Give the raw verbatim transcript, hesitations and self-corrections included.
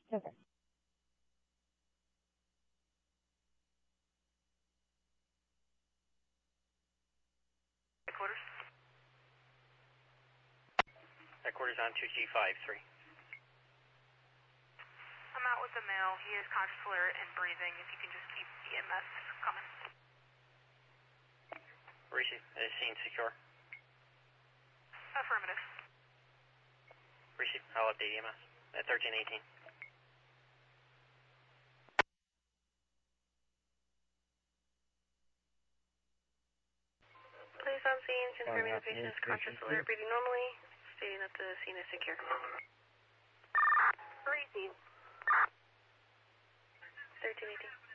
Okay. Headquarters. Headquarters on two G five three. I'm out with the male. He is conscious, alert, and breathing. If you can just keep E M S coming. Receive. Is scene secure? Affirmative. Receive. I'll update E M S at thirteen eighteen. Police on scene, confirming the patient is conscious, alert, breathing normally, stating that the scene is secure. Receive. thirteen eighteen.